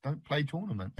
don't play tournament.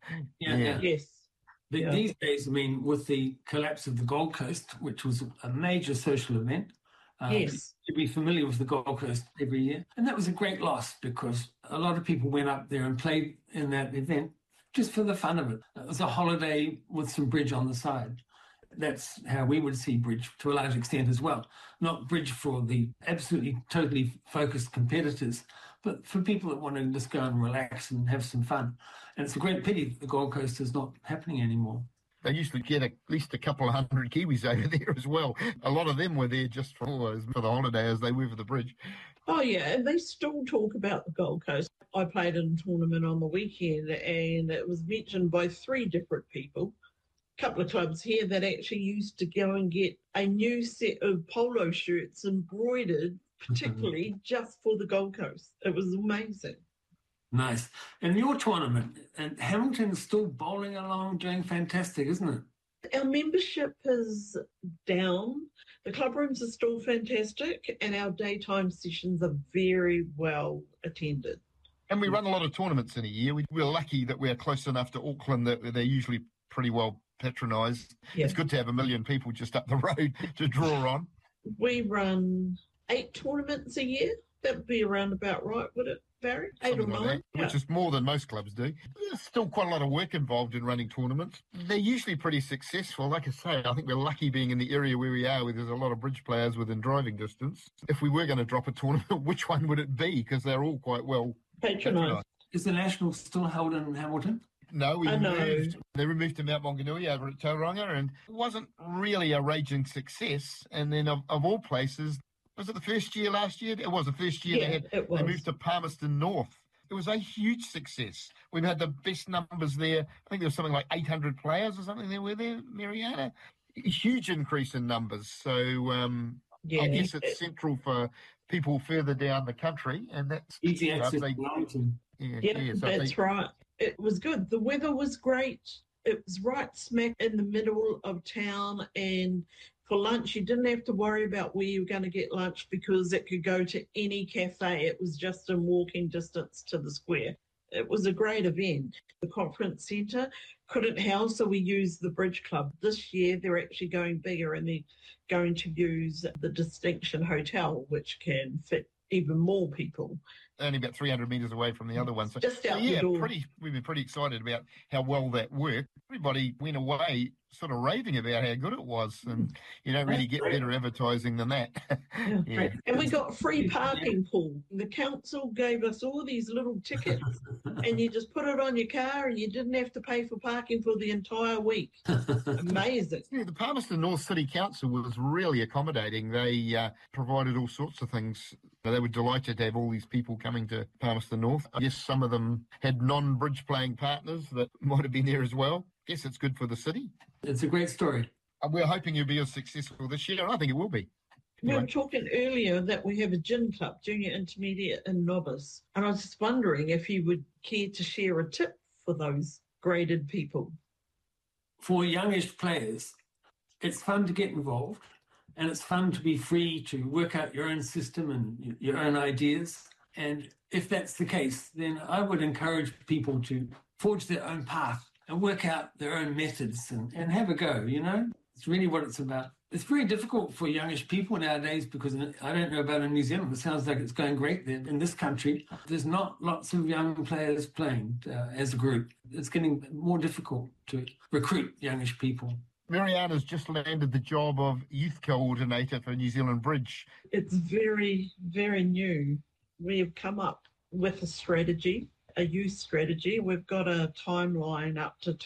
Yeah. Yes. These days, I mean, with the collapse of the Gold Coast, which was a major social event, Yes. to be familiar with the Gold Coast every year. And that was a great loss because a lot of people went up there and played in that event just for the fun of it. It was a holiday with some bridge on the side. That's how we would see bridge to a large extent as well. Not bridge for the absolutely, totally focused competitors, but for people that want to just go and relax and have some fun. And it's a great pity that the Gold Coast is not happening anymore. They used to get at least a couple of hundred Kiwis over there as well. A lot of them were there just for the holiday as they were for the bridge. Oh, yeah, and they still talk about the Gold Coast. I played in a tournament on the weekend and it was mentioned by 3 different people. A couple of clubs here that actually used to go and get a new set of polo shirts embroidered, particularly just for the Gold Coast. It was amazing. Nice. And your tournament, and Hamilton's still bowling along, doing fantastic, isn't it? Our membership is down. The club rooms are still fantastic, and our daytime sessions are very well attended. And we run a lot of tournaments in a year. We're lucky that we're close enough to Auckland that they're usually pretty well patronised. Yeah. It's good to have 1 million people just up the road to draw on. We run 8 tournaments a year. That would be around about right, would it, Barry? 8 or 9? Like which is more than most clubs do. There's still quite a lot of work involved in running tournaments. They're usually pretty successful. Like I say, I think we're lucky being in the area where we are, where there's a lot of bridge players within driving distance. If we were going to drop a tournament, which one would it be? Because they're all quite well patronised. Is the National still held in Hamilton? No, they removed to Mount Maunganui over at Tauranga, and it wasn't really a raging success. And then of all places, was it the first year last year? It was the first year they moved to Palmerston North. It was a huge success. We've had the best numbers there. I think there was something like 800 players or something there were there, Mariana. A huge increase in numbers. So I guess it's central for people further down the country, and that's easy access to Wellington. That's right. It was good. The weather was great. It was right smack in the middle of town, and for lunch, you didn't have to worry about where you were going to get lunch because it could go to any cafe. It was just in walking distance to the square. It was a great event. The conference centre couldn't house, so we used the Bridge Club. This year, they're actually going bigger and they're going to use the Distinction Hotel, which can fit even more people. Only about 300 metres away from the other one. So, just out the door. We've been pretty excited about how well that worked. Everybody went away sort of raving about how good it was, and you don't really get better advertising than that. And we got free parking pool. The council gave us all these little tickets, and you just put it on your car, and you didn't have to pay for parking for the entire week. Amazing. Yeah, the Palmerston North City Council was really accommodating. They provided all sorts of things. They were delighted to have all these people coming to Palmerston North. I guess some of them had non-bridge playing partners that might have been there as well. I guess it's good for the city. It's a great story. We're hoping you'll be as successful this year, and I think it will be. We were talking earlier that we have a gin club, junior, intermediate and novice. And I was just wondering if you would care to share a tip for those graded people. For youngish players, it's fun to get involved, and it's fun to be free to work out your own system and your own ideas. And if that's the case, then I would encourage people to forge their own path and work out their own methods and have a go, you know? It's really what it's about. It's very difficult for youngish people nowadays because I don't know about in New Zealand. It sounds like it's going great there. In this country, there's not lots of young players playing as a group. It's getting more difficult to recruit youngish people. Mariana's just landed the job of youth coordinator for New Zealand Bridge. It's very, very new. We have come up with a strategy, a youth strategy. We've got a timeline up to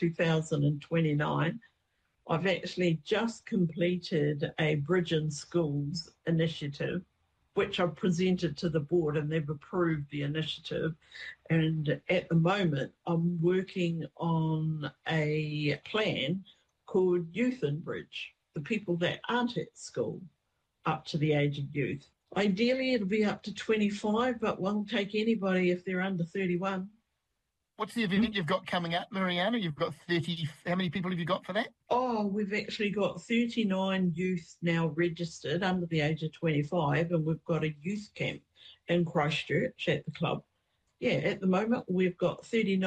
2029. I've actually just completed a Bridge in Schools initiative, which I've presented to the board, and they've approved the initiative. And at the moment, I'm working on a plan called Youth in Bridge, the people that aren't at school up to the age of youth. Ideally, it'll be up to 25, but won't take anybody if they're under 31. What's the event you've got coming up, Mariana? You've got 30. How many people have you got for that? Oh, we've actually got 39 youth now registered under the age of 25, and we've got a youth camp in Christchurch at the club. Yeah, at the moment, we've got 39